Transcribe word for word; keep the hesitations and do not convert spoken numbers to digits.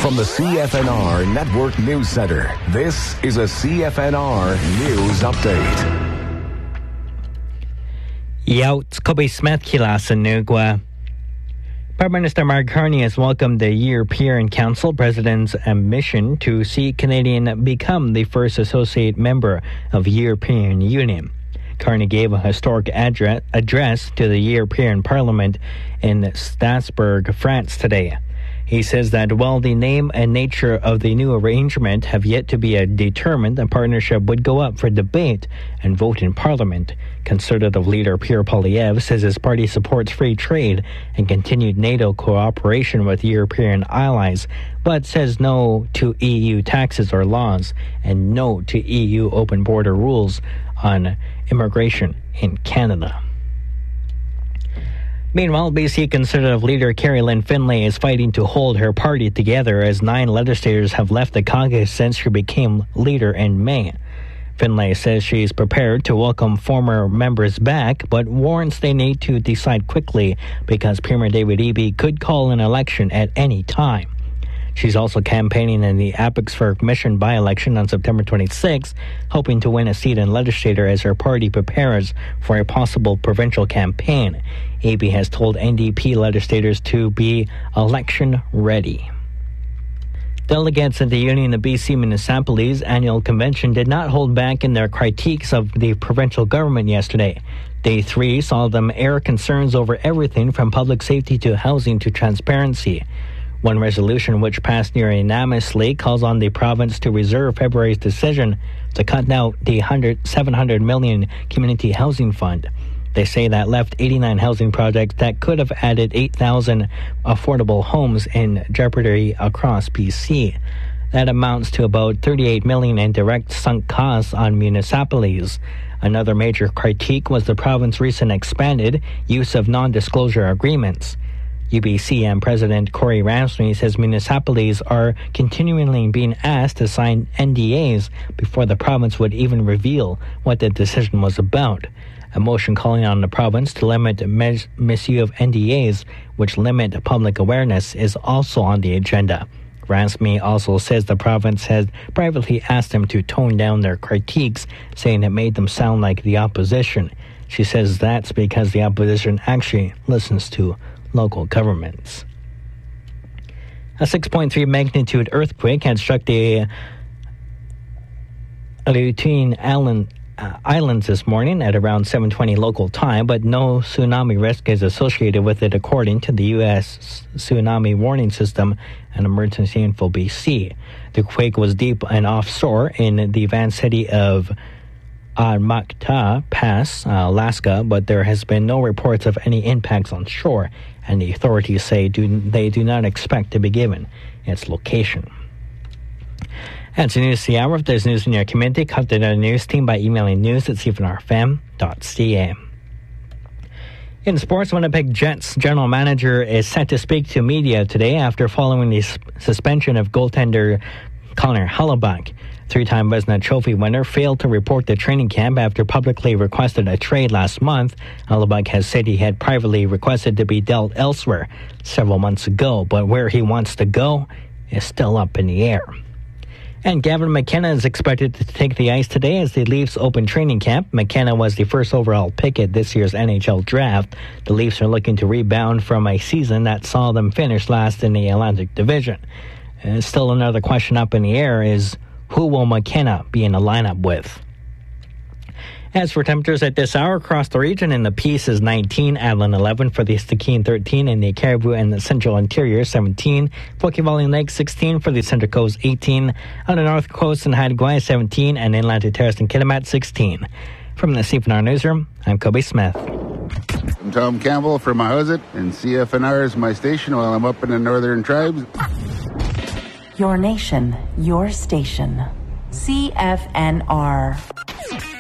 From the C F N R Network News Center, this is a C F N R News Update. Yaut Kobe Smith Kilas and Nugwa. Prime Minister Mark Carney has welcomed the European Council President's ambition to see Canadian become the first associate member of the European Union. Carney gave a historic address, address to the European Parliament in Strasbourg, France today. He says that while the name and nature of the new arrangement have yet to be determined, the partnership would go up for debate and vote in Parliament. Conservative leader Pierre Poilievre says his party supports free trade and continued NATO cooperation with European allies, but says no to E U taxes or laws and no to E U open border rules on immigration in Canada. Meanwhile, B C Conservative leader Carrie Lynn Finlay is fighting to hold her party together as nine legislators have left the caucus since she became leader in May. Finlay says she is prepared to welcome former members back, but warns they need to decide quickly because Premier David Eby could call an election at any time. She's also campaigning in the Abbotsford Mission by-election on September twenty-sixth, hoping to win a seat in legislature as her party prepares for a possible provincial campaign. Eby has told N D P legislators to be election ready. Delegates at the Union of B C Municipalities annual convention did not hold back in their critiques of the provincial government yesterday. Day three saw them air concerns over everything from public safety to housing to transparency. One resolution, which passed nearly unanimously, calls on the province to reserve February's decision to cut out the seven hundred million dollars community housing fund. They say that left eighty-nine housing projects that could have added eight thousand affordable homes in jeopardy across B C. That amounts to about thirty-eight million dollars in direct sunk costs on municipalities. Another major critique was the province's recent expanded use of non-disclosure agreements. U B C M President Corey Ramsey says municipalities are continually being asked to sign N D As before the province would even reveal what the decision was about. A motion calling on the province to limit mis- misuse of N D As, which limit public awareness, is also on the agenda. Ramsey also says the province has privately asked them to tone down their critiques, saying it made them sound like the opposition. She says that's because the opposition actually listens to local governments. A six point three magnitude earthquake had struck the Aleutian Island, uh, Islands this morning at around seven twenty local time, but no tsunami risk is associated with it according to the U S Tsunami Warning System and Emergency Info B C. The quake was deep and offshore in the Van City of Armakta Pass, uh, Alaska, but there has been no reports of any impacts on shore, and the authorities say do, they do not expect to be given its location. That's the news of the hour. If there's news in your community, contact our news team by emailing news at c f n r f m dot c a. In sports, Winnipeg Jets general manager is set to speak to media today after following the suspension of goaltender Connor Hellebuyck. Three-time Vezina Trophy winner failed to report the training camp after publicly requested a trade last month. Hellebuyck has said he had privately requested to be dealt elsewhere several months ago, but where he wants to go is still up in the air. And Gavin McKenna is expected to take the ice today as the Leafs open training camp. McKenna was the first overall pick at this year's N H L draft. The Leafs are looking to rebound from a season that saw them finish last in the Atlantic Division. And still another question up in the air is, who will McKenna be in the lineup with? As for temperatures at this hour across the region, in the Peace is nineteen, Adelaide eleven, for the Stikine thirteen, and the Caribou and the Central Interior seventeen, Poke Valley Lake sixteen, for the Central Coast eighteen, on the North Coast and Haida Gwaii seventeen, and Inland Terrace and Kitimat sixteen. From the C F N R Newsroom, I'm Kobe Smith. I'm Tom Campbell from Mahuzet, and C F N R is my station while I'm up in the Northern Tribes. Your nation, your station. C F N R.